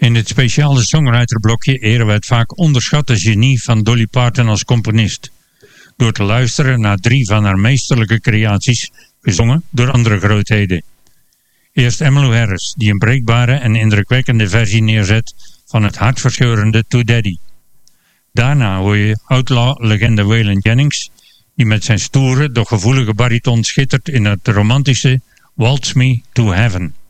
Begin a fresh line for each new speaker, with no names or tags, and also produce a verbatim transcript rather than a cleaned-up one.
In dit speciale songwriterblokje eren we het vaak onderschatte genie van Dolly Parton als componist, door te luisteren naar drie van haar meesterlijke creaties, gezongen door andere grootheden. Eerst Emmylou Harris, die een breekbare en indrukwekkende versie neerzet van het hartverscheurende To Daddy. Daarna hoor je outlaw-legende Waylon Jennings, die met zijn stoere, doch gevoelige bariton schittert in het romantische Waltz Me to Heaven.